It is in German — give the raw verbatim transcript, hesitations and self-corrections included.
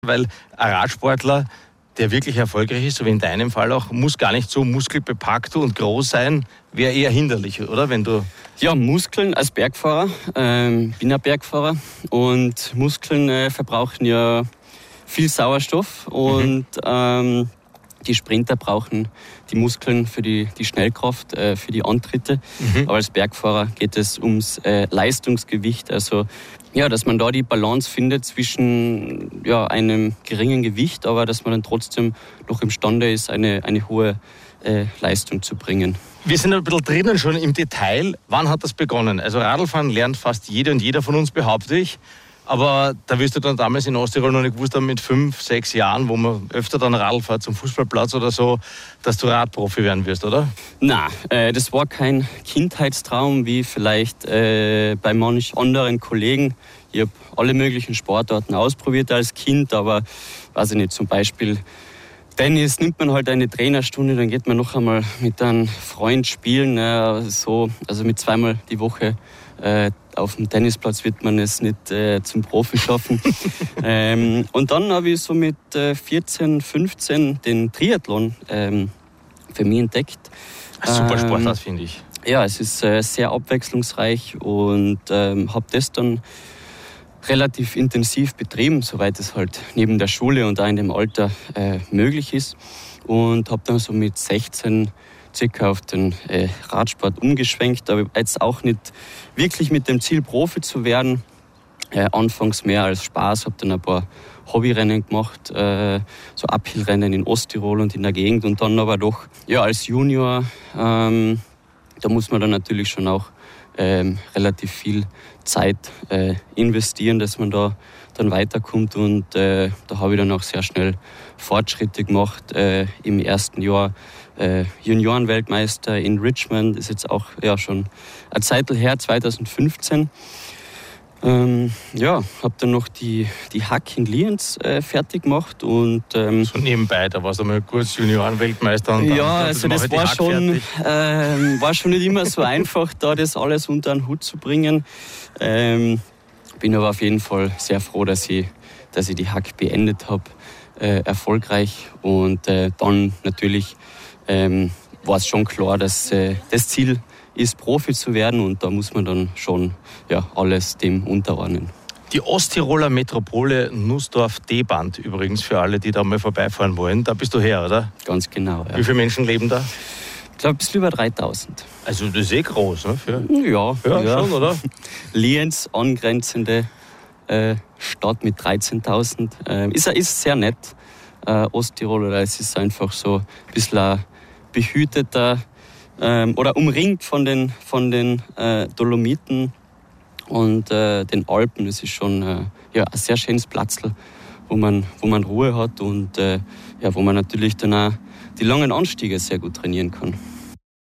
Weil ein Radsportler, der wirklich erfolgreich ist, so wie in deinem Fall auch, muss gar nicht so muskelbepackt und groß sein, wäre eher hinderlich, oder? Wenn du ja, Muskeln als Bergfahrer, ähm, bin ein Bergfahrer und Muskeln äh, verbrauchen ja viel Sauerstoff und mhm. ähm, die Sprinter brauchen die Muskeln für die, die Schnellkraft, äh, für die Antritte. Mhm. Aber als Bergfahrer geht es ums äh, Leistungsgewicht, also ja, dass man da die Balance findet zwischen ja, einem geringen Gewicht, aber dass man dann trotzdem noch imstande ist, eine, eine hohe äh, Leistung zu bringen. Wir sind ein bisschen drinnen schon im Detail. Wann hat das begonnen? Also Radlfahren lernt fast jede und jeder von uns, behaupte ich. Aber da wirst du dann damals in Osttirol noch nicht gewusst haben, mit fünf, sechs Jahren, wo man öfter dann Radl fährt zum Fußballplatz oder so, dass du Radprofi werden wirst, oder? Nein, äh, das war kein Kindheitstraum, wie vielleicht äh, bei manch anderen Kollegen. Ich habe alle möglichen Sportarten ausprobiert als Kind, aber weiß ich nicht, zum Beispiel Tennis nimmt man halt eine Trainerstunde, dann geht man noch einmal mit einem Freund spielen. Äh, so, also mit zweimal die Woche äh, auf dem Tennisplatz wird man es nicht äh, zum Profi schaffen. ähm, und dann habe ich so mit äh, vierzehn, fünfzehn den Triathlon ähm, für mich entdeckt. Super ähm, Sportart, finde ich. Ja, es ist äh, sehr abwechslungsreich und ähm, habe das dann relativ intensiv betrieben, soweit es halt neben der Schule und auch in dem Alter äh, möglich ist. Und habe dann so mit sechzehn circa auf den äh, Radsport umgeschwenkt, aber jetzt auch nicht wirklich mit dem Ziel, Profi zu werden. Äh, anfangs mehr als Spaß, habe dann ein paar Hobbyrennen gemacht, äh, so Uphill-Rennen in Osttirol und in der Gegend und dann aber doch ja, als Junior, ähm, da muss man dann natürlich schon auch ähm, relativ viel Zeit äh, investieren, dass man da dann weiterkommt und äh, da habe ich dann auch sehr schnell Fortschritte gemacht. Äh, im ersten Jahr äh, Juniorenweltmeister in Richmond, ist jetzt auch ja, schon eine Zeit her, zwanzig fünfzehn. Ähm, ja, habe dann noch die, die Hack in Lienz äh, fertig gemacht und ähm, so nebenbei, da warst du mal kurz Juniorenweltmeister und dann ja, also das war schon, äh, war schon nicht immer so einfach, da das alles unter den Hut zu bringen. Ähm, bin aber auf jeden Fall sehr froh, dass ich, dass ich die Hack beendet habe, äh, erfolgreich und äh, dann natürlich ähm, war es schon klar, dass äh, das Ziel ist, Profi zu werden und da muss man dann schon ja, alles dem unterordnen. Die Osttiroler Metropole Nussdorf-Deband übrigens, für alle, die da mal vorbeifahren wollen. Da bist du her, oder? Ganz genau, ja. Wie viele Menschen leben da? Ich glaube, ein bisschen über dreitausend. Also das ist eh groß, ne? Für ja, ja, ja, schon, oder? Lienz, angrenzende äh, Stadt mit dreizehntausend. Äh, ist, ist sehr nett, äh, Osttirol, oder es ist einfach so ein bisschen ein behüteter ähm, oder umringt von den, von den äh, Dolomiten und äh, den Alpen. Es ist schon äh, ja, ein sehr schönes Platzl, wo man, wo man Ruhe hat und äh, ja, wo man natürlich dann auch die langen Anstiege sehr gut trainieren kann.